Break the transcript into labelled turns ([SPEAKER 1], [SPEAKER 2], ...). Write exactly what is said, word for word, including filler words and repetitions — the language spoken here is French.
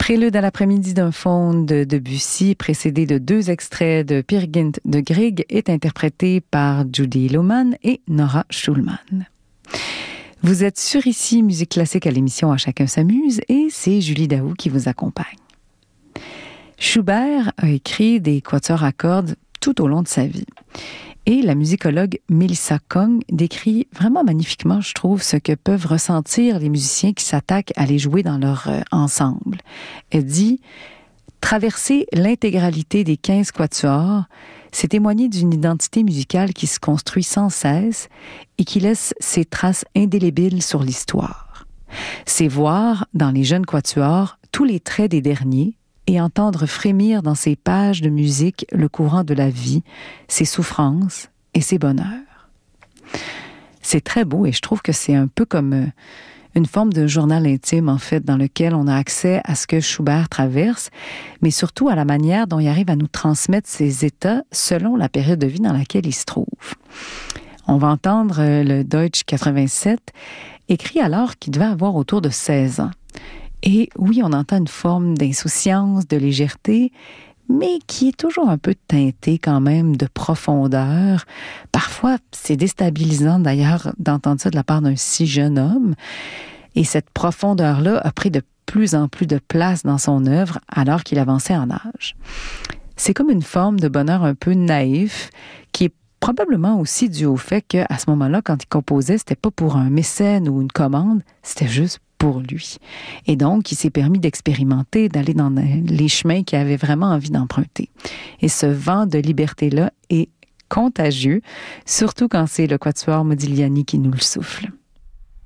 [SPEAKER 1] Prélude à l'après-midi d'un faune de Debussy, précédé de deux extraits de Peer Gynt de Grieg, est interprété par Judy Lohmann et Nora Schulman. Vous êtes sur Ici Musique Classique à l'émission À Chacun s'amuse et c'est Julie Daou qui vous accompagne. Schubert a écrit des quatuors à cordes tout au long de sa vie. Et la musicologue Melissa Kong décrit vraiment magnifiquement, je trouve, ce que peuvent ressentir les musiciens qui s'attaquent à les jouer dans leur euh, ensemble. Elle dit « Traverser l'intégralité des quinze quatuors, c'est témoigner d'une identité musicale qui se construit sans cesse et qui laisse ses traces indélébiles sur l'histoire. C'est voir, dans les jeunes quatuors, tous les traits des derniers, et entendre frémir dans ces pages de musique le courant de la vie, ses souffrances et ses bonheurs. » C'est très beau et je trouve que c'est un peu comme une forme de journal intime, en fait, dans lequel on a accès à ce que Schubert traverse, mais surtout à la manière dont il arrive à nous transmettre ses états selon la période de vie dans laquelle il se trouve. On va entendre le Deutsch quatre-vingt-sept, écrit alors qu'il devait avoir autour de seize ans. Et oui, on entend une forme d'insouciance, de légèreté, mais qui est toujours un peu teintée quand même de profondeur. Parfois, c'est déstabilisant d'ailleurs d'entendre ça de la part d'un si jeune homme. Et cette profondeur-là a pris de plus en plus de place dans son œuvre alors qu'il avançait en âge. C'est comme une forme de bonheur un peu naïf qui est probablement aussi dû au fait qu'à ce moment-là, quand il composait, c'était pas pour un mécène ou une commande, c'était juste pour lui. Et donc, il s'est permis d'expérimenter, d'aller dans les chemins qu'il avait vraiment envie d'emprunter. Et ce vent de liberté-là est contagieux, surtout quand c'est le quatuor Modigliani qui nous le souffle.